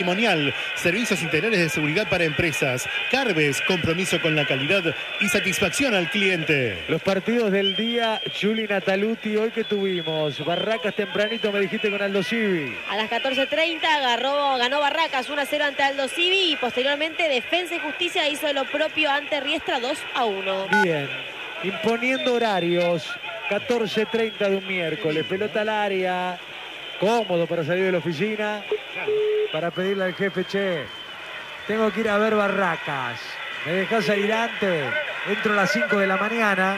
Patrimonial, servicios integrales de seguridad para empresas. Carves, compromiso con la calidad y satisfacción al cliente. Los partidos del día, Juli Nataluti, hoy que tuvimos. Barracas tempranito, me dijiste, con Aldo Civi. A las 14:30 ganó Barracas 1-0 ante Aldo Civi y posteriormente Defensa y Justicia hizo lo propio ante Riestra 2-1. Bien, imponiendo horarios. 14:30 de un miércoles, pelota al área. Cómodo para salir de la oficina, para pedirle al jefe, che, tengo que ir a ver Barracas. ¿Me dejás salir antes? Entro a las 5 de la mañana.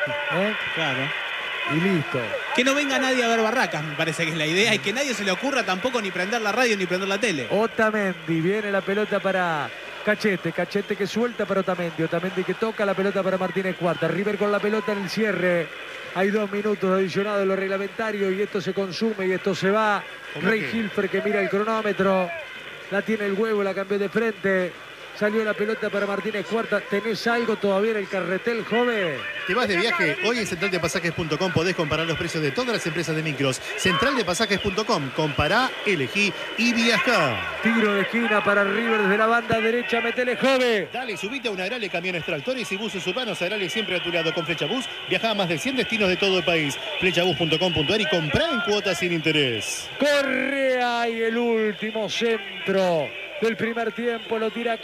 Claro. Y listo. Que no venga nadie a ver Barracas, me parece que es la idea. Y que nadie se le ocurra tampoco ni prender la radio ni prender la tele. Otamendi, viene la pelota para Cachete. Cachete que suelta para Otamendi. Otamendi que toca la pelota para Martínez Cuarta. River con la pelota en el cierre. Hay 2 minutos adicionados de lo reglamentario y esto se consume y esto se va. Rey Hilfer que mira el cronómetro. La tiene el huevo, la cambió de frente. Salió la pelota para Martínez Cuarta. ¿Tenés algo todavía en el carretel, joven? ¿Te vas de viaje? Hoy en centraldepasajes.com podés comparar los precios de todas las empresas de micros. Centraldepasajes.com. Compará, elegí y viajá. Tiro de esquina para River desde la banda derecha. Metele, joven. Dale, subite a un Agrale Camiones Tractores y Buses Urbanos. Agrale siempre a tu lado con Flechabús. Viajá a más de 100 destinos de todo el país. Flechabús.com.ar y comprá en cuotas sin interés. Correa y el último centro del primer tiempo lo tira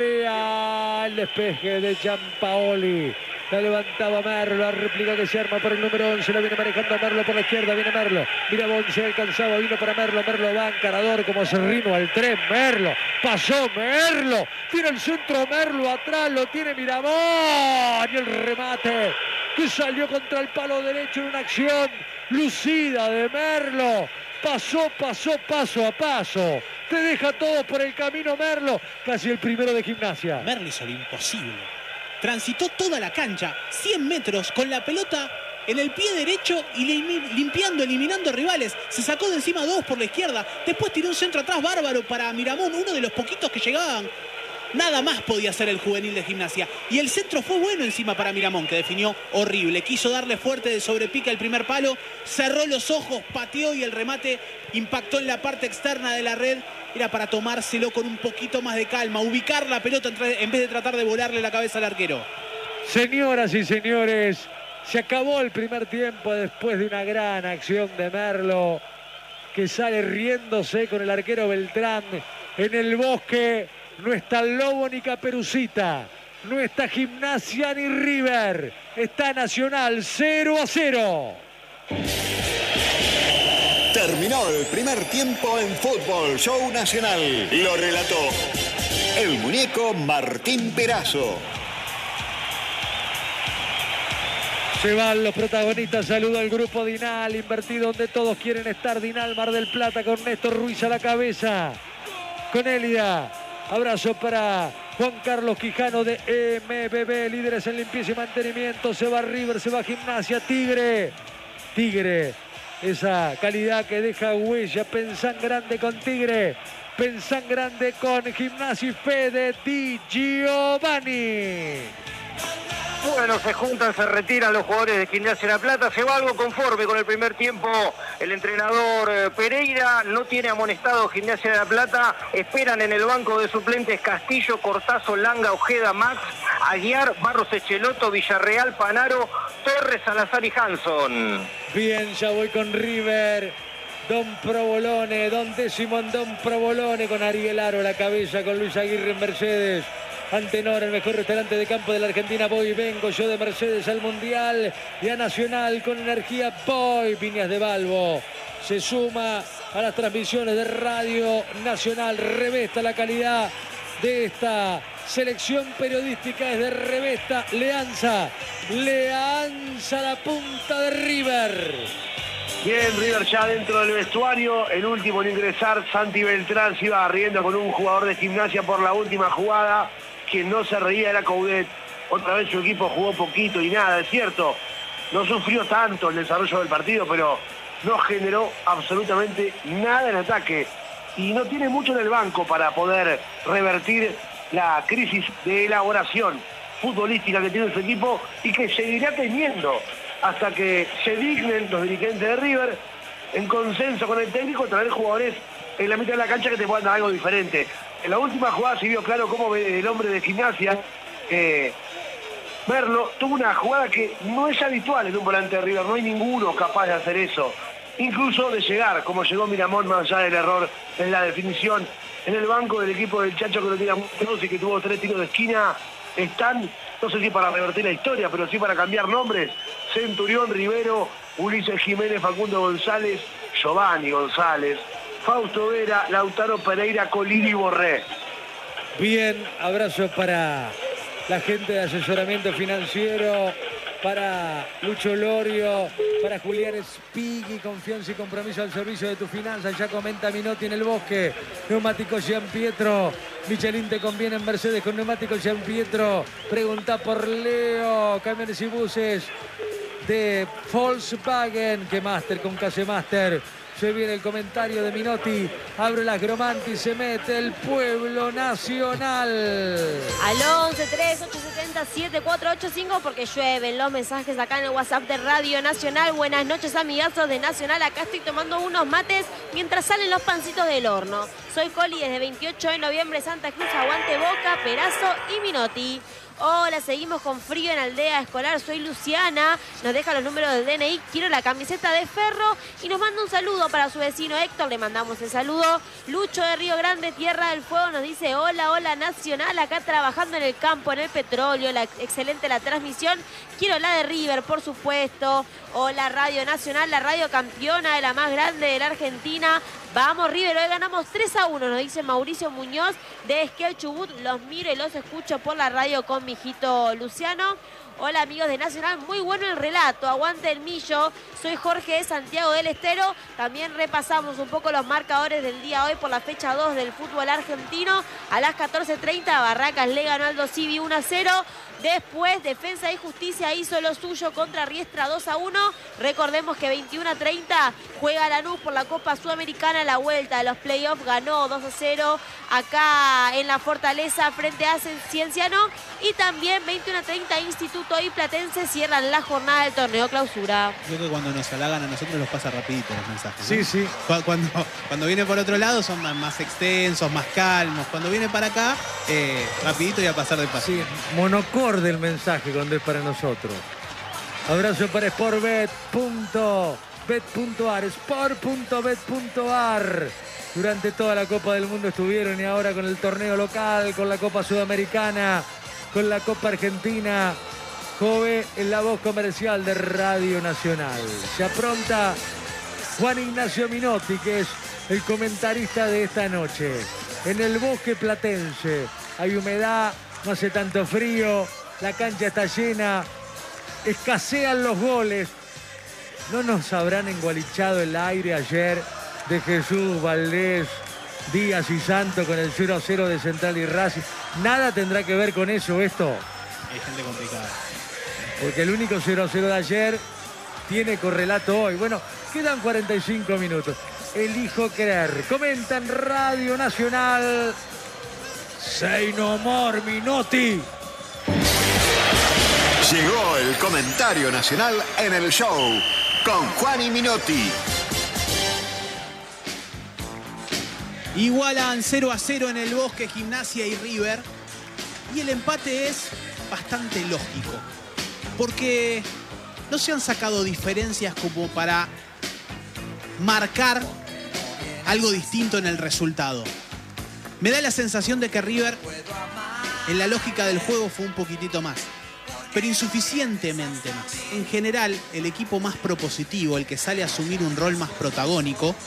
Correa. El despeje de Giampaoli. La levantaba Merlo, la réplica que se arma por el número 11, la viene manejando Merlo por la izquierda, viene Merlo, mira Bonce, alcanzaba, vino para Merlo va encarador como Serrino al tren, Merlo, pasó Merlo, tira el centro Merlo, atrás lo tiene Miramón, y el remate que salió contra el palo derecho en una acción lucida de Merlo. Pasó paso a paso. Te deja todo por el camino Merlo. Casi el primero de Gimnasia. Merlo hizo lo imposible. Transitó toda la cancha, 100 metros, con la pelota en el pie derecho y eliminando rivales. Se sacó de encima 2 por la izquierda. Después tiró un centro atrás bárbaro para Miramón, uno de los poquitos que llegaban. Nada más podía hacer el juvenil de Gimnasia. Y el centro fue bueno encima para Miramón, que definió horrible. Quiso darle fuerte de sobrepica el primer palo, cerró los ojos, pateó y el remate impactó en la parte externa de la red. Era para tomárselo con un poquito más de calma, ubicar la pelota en vez de tratar de volarle la cabeza al arquero. Señoras y señores, se acabó el primer tiempo después de una gran acción de Merlo, que sale riéndose con el arquero Beltrán en el bosque. No está Lobo ni Caperucita, no está Gimnasia ni River, está Nacional 0-0. Terminó el primer tiempo en Fútbol Show Nacional. Lo relató el muñeco Martín Perazo. Se van los protagonistas, saludo al grupo Dinal, invertido donde todos quieren estar. Dinal, Mar del Plata, con Néstor Ruiz a la cabeza, con Elida. Abrazo para Juan Carlos Quijano de MBB, líderes en limpieza y mantenimiento. Se va River, se va Gimnasia. Tigre, esa calidad que deja huella. Pensá grande con Tigre, pensá grande con Gimnasia y Fede Di Giovanni. Bueno, se juntan, se retiran los jugadores de Gimnasia de La Plata. Se va algo conforme con el primer tiempo. El entrenador Pereira no tiene amonestado Gimnasia de La Plata. Esperan en el banco de suplentes Castillo, Cortazo, Langa, Ojeda, Max, Aguiar, Barros, Echeloto, Villarreal, Panaro, Torres, Salazar y Hanson. Bien, ya voy con River. Don Provolone, Don Décimo, Don Provolone con Ariel Aro a la cabeza, con Luis Aguirre en Mercedes. Antenor, el mejor restaurante de campo de la Argentina. Voy y vengo yo de Mercedes al Mundial y a Nacional con energía. Voy, Viñas de Balbo se suma a las transmisiones de Radio Nacional. Revesta la calidad de esta selección periodística, es de Revesta. Leanza la punta de River. Bien, River ya dentro del vestuario, el último en ingresar, Santi Beltrán se iba riendo con un jugador de Gimnasia por la última jugada. Quien no se reía era Coudet. Otra vez su equipo jugó poquito y nada, es cierto. No sufrió tanto el desarrollo del partido, pero no generó absolutamente nada en ataque. Y no tiene mucho en el banco para poder revertir la crisis de elaboración futbolística que tiene su equipo y que seguirá teniendo hasta que se dignen los dirigentes de River, en consenso con el técnico, traer jugadores en la mitad de la cancha que te puedan dar algo diferente. En la última jugada se vio claro cómo el hombre de Gimnasia, Merlo, tuvo una jugada que no es habitual en un volante de River, no hay ninguno capaz de hacer eso. Incluso de llegar, como llegó Miramón, más allá del error en la definición. En el banco del equipo del Chacho, que lo tira muchos y que tuvo 3 tiros de esquina, están, no sé si para revertir la historia, pero sí para cambiar nombres: Centurión, Rivero, Ulises Jiménez, Facundo González, Giovanni González, Fausto Vera, Lautaro Pereira, Colini y Borré. Bien, abrazo para la gente de asesoramiento financiero, para Lucho Lorio, para Julián Spighi, confianza y compromiso al servicio de tu finanzas. Ya comenta Minotti en el Bosque. Neumáticos Gianpietro. Michelin te conviene en Mercedes con neumáticos Gianpietro. Pregunta por Leo. Camiones y buses de Volkswagen. Que Master con Case Master. Se viene el comentario de Minotti. Abre las Gromanti, se mete el pueblo nacional. Al 11-3-870-7485 porque llueven los mensajes acá en el WhatsApp de Radio Nacional. Buenas noches, amigazos de Nacional. Acá estoy tomando unos mates mientras salen los pancitos del horno. Soy Coli desde 28 de noviembre, Santa Cruz. Aguante Boca, Perazo y Minotti. Hola, seguimos con frío en Aldea Escolar. Soy Luciana. Nos deja los números del DNI. Quiero la camiseta de Ferro. Y nos manda un saludo para su vecino Héctor. Le mandamos el saludo. Lucho de Río Grande, Tierra del Fuego, nos dice: hola, hola Nacional. Acá trabajando en el campo, en el petróleo. Excelente la transmisión. Quiero la de River, por supuesto. Hola, Radio Nacional, la radio campeona de la más grande de la Argentina. Vamos, River, hoy ganamos 3-1, nos dice Mauricio Muñoz de Esquel Chubut. Los miro y los escucho por la radio con mi hijito Luciano. Hola, amigos de Nacional, muy bueno el relato. Aguante el Millo. Soy Jorge de Santiago del Estero. También repasamos un poco los marcadores del día hoy por la fecha 2 del fútbol argentino. A las 14:30, Barracas le ganó al Dosivi 1-0. Después, Defensa y Justicia hizo lo suyo contra Riestra 2-1. Recordemos que 21:30 juega Lanús por la Copa Sudamericana. La vuelta de los playoffs, ganó 2-0 acá en la Fortaleza frente a Cienciano. Y también 21:30 Instituto y Platense cierran la jornada del torneo clausura. Creo que cuando nos halagan a nosotros los pasa rapidito los mensajes, ¿no? Sí, sí. Cuando viene por otro lado son más extensos, más calmos. Cuando viene para acá, rapidito y a pasar de paso. Sí, monocorde el mensaje cuando es para nosotros. Abrazo para sportbet.bet.ar, sport.bet.ar. Durante toda la Copa del Mundo estuvieron, y ahora con el torneo local, con la Copa Sudamericana, con la Copa Argentina. Jove en la voz comercial de Radio Nacional. Se apronta Juan Ignacio Minotti, que es el comentarista de esta noche. En el Bosque Platense hay humedad, no hace tanto frío, la cancha está llena, escasean los goles. ¿No nos habrán engualichado el aire ayer de Jesús, Valdés, Díaz y Santo con el 0-0 de Central y Racing? Nada tendrá que ver con eso esto. Hay gente complicada. Porque el único 0-0 de ayer tiene correlato hoy. Bueno, quedan 45 minutos. Elijo creer. Comenta en Radio Nacional. Say no more, Minotti. Llegó el comentario nacional en el show con Juan y Minotti. Igualan 0-0 en el Bosque, Gimnasia y River. Y el empate es bastante lógico, porque no se han sacado diferencias como para marcar algo distinto en el resultado. Me da la sensación de que River, en la lógica del juego, fue un poquitito más, pero insuficientemente más. En general, el equipo más propositivo, el que sale a asumir un rol más protagónico,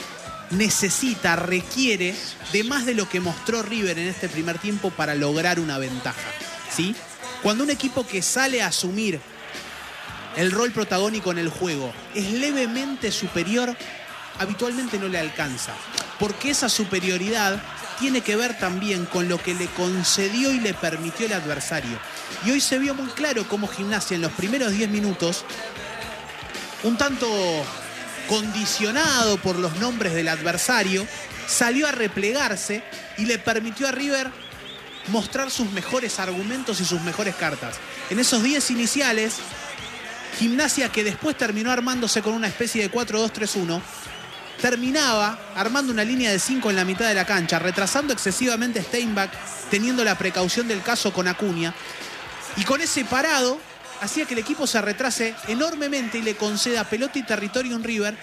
requiere de más de lo que mostró River en este primer tiempo para lograr una ventaja, ¿sí? Cuando un equipo que sale a asumir el rol protagónico en el juego es levemente superior, habitualmente no le alcanza, porque esa superioridad tiene que ver también con lo que le concedió y le permitió el adversario. Y hoy se vio muy claro cómo Gimnasia en los primeros 10 minutos, un tanto condicionado por los nombres del adversario, salió a replegarse y le permitió a River mostrar sus mejores argumentos y sus mejores cartas. En esos 10 iniciales, Gimnasia, que después terminó armándose con una especie de 4-2-3-1, terminaba armando una línea de 5 en la mitad de la cancha, retrasando excesivamente a Steinbach, teniendo la precaución del caso con Acuña. Y con ese parado hacía que el equipo se retrase enormemente y le conceda pelota y territorio a un River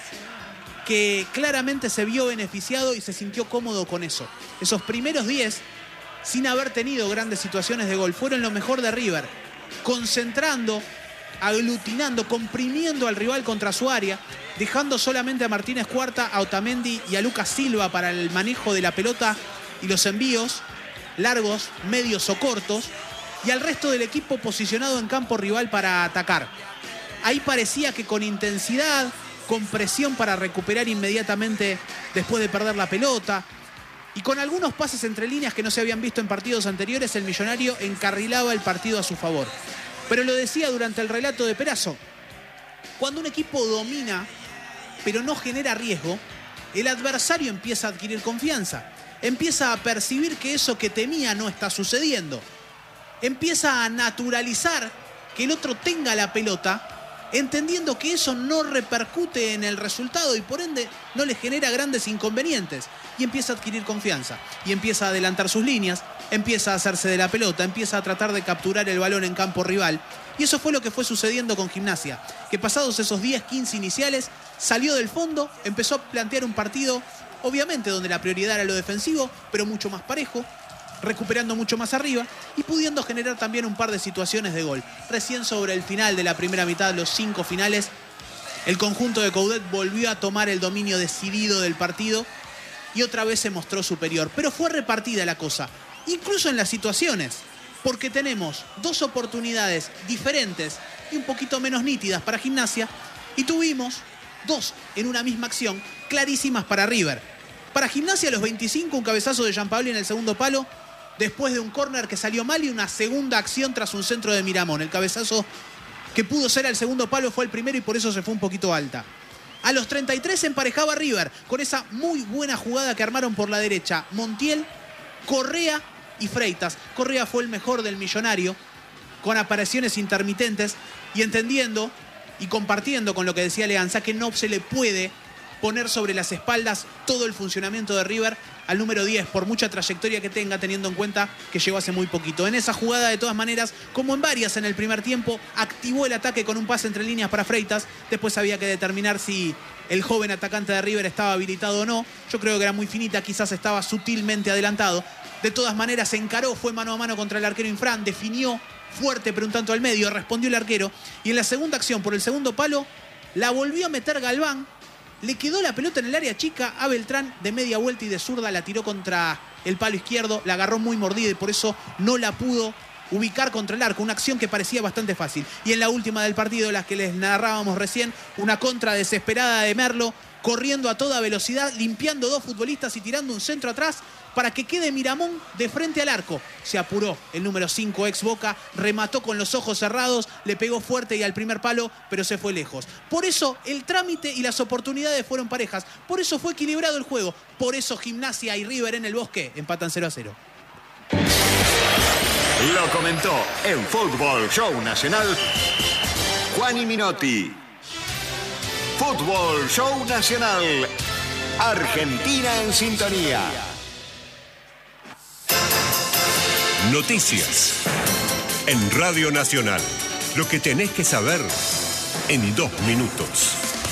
que claramente se vio beneficiado y se sintió cómodo con eso. Esos primeros 10, sin haber tenido grandes situaciones de gol, fueron lo mejor de River, concentrando, aglutinando, comprimiendo al rival contra su área, dejando solamente a Martínez Cuarta, a Otamendi y a Lucas Silva para el manejo de la pelota y los envíos largos, medios o cortos, y al resto del equipo posicionado en campo rival para atacar. Ahí parecía que con intensidad, con presión para recuperar inmediatamente después de perder la pelota, y con algunos pases entre líneas que no se habían visto en partidos anteriores, el Millonario encarrilaba el partido a su favor. Pero lo decía durante el relato de Perazo, cuando un equipo domina pero no genera riesgo, el adversario empieza a adquirir confianza, empieza a percibir que eso que temía no está sucediendo, empieza a naturalizar que el otro tenga la pelota, entendiendo que eso no repercute en el resultado y por ende no le genera grandes inconvenientes, y empieza a adquirir confianza y empieza a adelantar sus líneas, empieza a hacerse de la pelota, empieza a tratar de capturar el balón en campo rival. Y eso fue lo que fue sucediendo con Gimnasia, que pasados esos 10-15 iniciales salió del fondo, empezó a plantear un partido obviamente donde la prioridad era lo defensivo, pero mucho más parejo, recuperando mucho más arriba y pudiendo generar también un par de situaciones de gol. Recién sobre el final de la primera mitad, los 5 finales, el conjunto de Coudet volvió a tomar el dominio decidido del partido y otra vez se mostró superior. Pero fue repartida la cosa, incluso en las situaciones, porque tenemos 2 oportunidades diferentes y un poquito menos nítidas para Gimnasia y tuvimos 2 en una misma acción clarísimas para River. Para Gimnasia, a los 25, un cabezazo de Gianpaoli en el segundo palo, después de un córner que salió mal y una segunda acción tras un centro de Miramón. El cabezazo que pudo ser al segundo palo fue el primero y por eso se fue un poquito alta. A los 33 se emparejaba River con esa muy buena jugada que armaron por la derecha Montiel, Correa y Freitas. Correa fue el mejor del Millonario, con apariciones intermitentes y entendiendo y compartiendo con lo que decía Leanza que no se le puede poner sobre las espaldas todo el funcionamiento de River al número 10, por mucha trayectoria que tenga, teniendo en cuenta que llegó hace muy poquito. En esa jugada, de todas maneras, como en varias en el primer tiempo, activó el ataque con un pase entre líneas para Freitas. Después había que determinar si el joven atacante de River estaba habilitado o no. Yo creo que era muy finita, quizás estaba sutilmente adelantado. De todas maneras, se encaró, fue mano a mano contra el arquero Infran, definió fuerte pero un tanto al medio, respondió el arquero. Y en la segunda acción, por el segundo palo, la volvió a meter Galván. Le quedó la pelota en el área chica a Beltrán, de media vuelta y de zurda la tiró contra el palo izquierdo, la agarró muy mordida y por eso no la pudo ubicar contra el arco, una acción que parecía bastante fácil. Y en la última del partido, las que les narrábamos recién, una contra desesperada de Merlo, corriendo a toda velocidad, limpiando 2 futbolistas y tirando un centro atrás para que quede Miramón de frente al arco. Se apuró el número 5 ex Boca, remató con los ojos cerrados, le pegó fuerte y al primer palo, pero se fue lejos. Por eso el trámite y las oportunidades fueron parejas, por eso fue equilibrado el juego, por eso Gimnasia y River en el Bosque empatan 0-0. Lo comentó en Fútbol Show Nacional Juani Minotti. Fútbol Show Nacional, Argentina en sintonía. Noticias en Radio Nacional. Lo que tenés que saber en 2 minutos.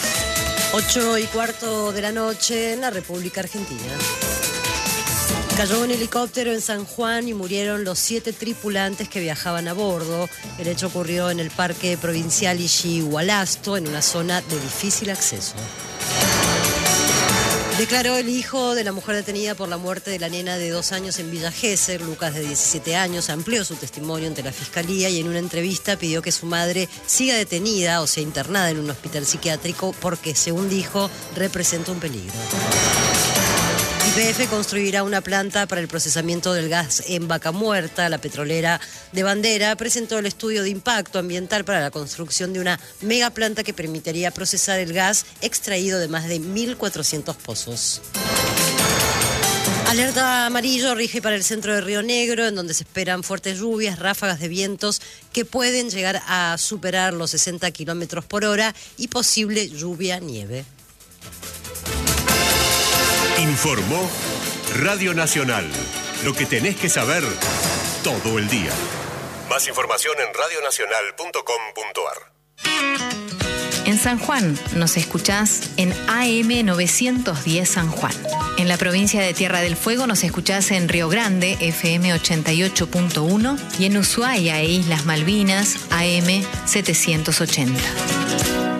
8:15 de la noche en la República Argentina. Cayó un helicóptero en San Juan y murieron los 7 tripulantes que viajaban a bordo. El hecho ocurrió en el Parque Provincial Ixi-Hualasto, en una zona de difícil acceso. Declaró el hijo de la mujer detenida por la muerte de la nena de 2 años en Villa Gesell, Lucas, de 17 años, amplió su testimonio ante la Fiscalía y en una entrevista pidió que su madre siga detenida, o sea, internada en un hospital psiquiátrico, porque, según dijo, representa un peligro. YPF construirá una planta para el procesamiento del gas en Vaca Muerta. La petrolera de Bandera presentó el estudio de impacto ambiental para la construcción de una megaplanta que permitiría procesar el gas extraído de más de 1.400 pozos. Alerta amarillo rige para el centro de Río Negro, en donde se esperan fuertes lluvias, ráfagas de vientos que pueden llegar a superar los 60 kilómetros por hora y posible lluvia-nieve. Informó Radio Nacional. Lo que tenés que saber todo el día. Más información en radionacional.com.ar. En San Juan nos escuchás en AM 910 San Juan. En la provincia de Tierra del Fuego nos escuchás en Río Grande, FM 88.1, y en Ushuaia e Islas Malvinas, AM 780.